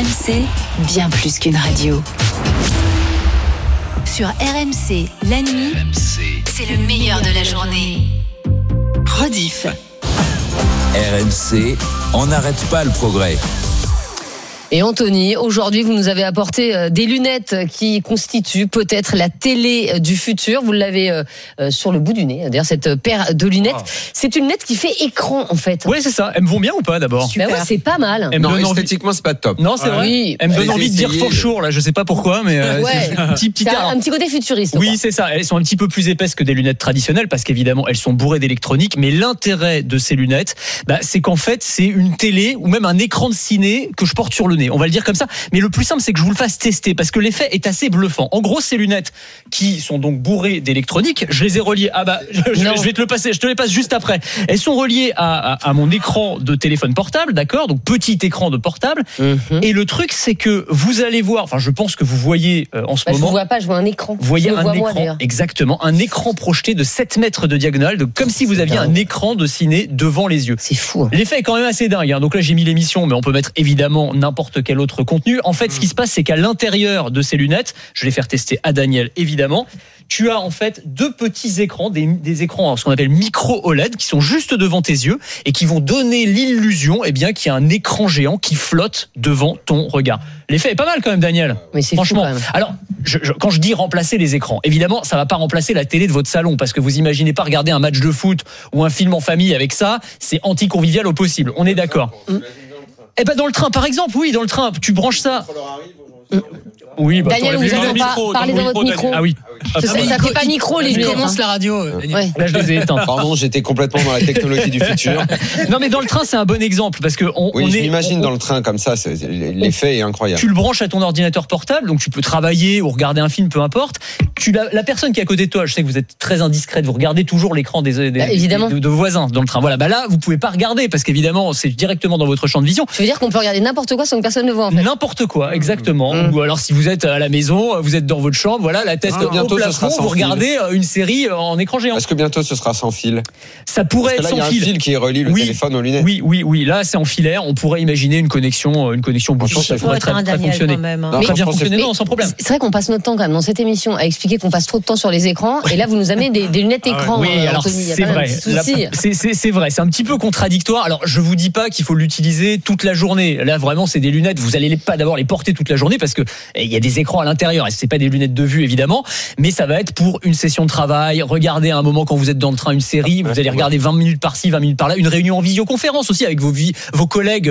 RMC, bien plus qu'une radio. Sur RMC, la nuit, c'est le meilleur de la journée. Rediff. RMC, on n'arrête pas le progrès. Et Anthony, aujourd'hui, vous nous avez apporté des lunettes qui constituent peut-être la télé du futur. Vous l'avez sur le bout du nez. D'ailleurs, cette paire de lunettes, c'est une lunette qui fait écran, en fait. Oui, c'est ça. Elles me vont bien ou pas, d'abord? Ben ouais, c'est pas mal. Non, esthétiquement, c'est pas top. Non, c'est vrai. Oui. Elles me donnent envie de dire for sure, là. Je sais pas pourquoi, mais ouais. un petit air. Un petit côté futuriste. Oui, quoi. c'est ça. Elles sont un petit peu plus épaisses que des lunettes traditionnelles parce qu'évidemment, elles sont bourrées d'électronique. Mais l'intérêt de ces lunettes, c'est qu'en fait, c'est une télé ou même un écran de ciné que je porte sur le nez. On va le dire comme ça. Mais le plus simple, c'est que je vous le fasse tester parce que l'effet est assez bluffant. En gros, ces lunettes qui sont donc bourrées d'électronique, je les ai reliées. Je vais te le passer. Je te les passe juste après. Elles sont reliées à mon écran de téléphone portable, d'accord? Donc petit écran de portable. Et le truc, c'est que vous allez voir. Enfin, je pense que vous voyez en ce moment. Je ne vois pas. Je vois un écran. Vous voyez un écran, moi, exactement, un écran projeté de 7 mètres de diagonale, donc comme si vous aviez un écran de ciné devant les yeux. C'est fou. L'effet est quand même assez dingue. Donc là, j'ai mis l'émission, mais on peut mettre évidemment n'importe quel autre contenu. En fait, ce qui se passe, c'est qu'à l'intérieur de ces lunettes, je vais les faire tester à Daniel, évidemment. Tu as en fait deux petits écrans, des écrans, ce qu'on appelle micro OLED, qui sont juste devant tes yeux et qui vont donner l'illusion, qu'il y a un écran géant qui flotte devant ton regard. L'effet est pas mal quand même, Daniel. Mais c'est franchement. Fou quand même. Alors, quand je dis remplacer les écrans, évidemment, ça va pas remplacer la télé de votre salon, parce que vous imaginez pas regarder un match de foot ou un film en famille avec ça, c'est anti-convivial au possible. On est d'accord. Dans le train, par exemple, oui, dans le train, tu branches ça. Oui, Daniel, vous n'avez pas parlé dans votre micro. Ah oui. Ça fait pas micro, les lunettes. Commence la radio. Ouais. Là, je les ai éteints. Pardon, j'étais complètement dans la technologie du futur. Non, mais dans le train, c'est un bon exemple parce que je m'imagine dans le train comme ça, l'effet est incroyable. Tu le branches à ton ordinateur portable, donc tu peux travailler ou regarder un film, peu importe. La personne qui est à côté de toi, je sais que vous êtes très indiscrète, vous regardez toujours l'écran de voisins dans le train. Voilà, là, vous pouvez pas regarder parce qu'évidemment, c'est directement dans votre champ de vision. Tu veux dire qu'on peut regarder n'importe quoi sans que personne ne voit, en fait. N'importe quoi, exactement. Ou alors, si vous êtes à la maison, vous êtes dans votre chambre, voilà, la tête au plafond, vous regardez une série en écran géant. Est-ce que bientôt ce sera sans fil? Ça pourrait être sans fil. Là, il y a un fil qui relie le téléphone aux lunettes. Oui. Là, c'est en filaire. On pourrait imaginer une connexion Bluetooth. Ça pourrait très fonctionner. Très bien fonctionner, sans problème. C'est vrai qu'on passe notre temps quand même dans cette émission à expliquer qu'on passe trop de temps sur les écrans. Et là, vous nous amenez des lunettes écran. Oui, alors c'est vrai. C'est vrai. C'est un petit peu contradictoire. Alors, je vous dis pas qu'il faut l'utiliser toute la journée. Là, vraiment, c'est des lunettes. Vous allez pas d'abord les porter toute la journée parce que il y a des écrans à l'intérieur. Et c'est pas des lunettes de vue, évidemment. Mais ça va être pour une session de travail. Regardez à un moment quand vous êtes dans le train une série. Vous allez regarder 20 minutes par-ci, 20 minutes par-là. Une réunion en visioconférence aussi avec vos collègues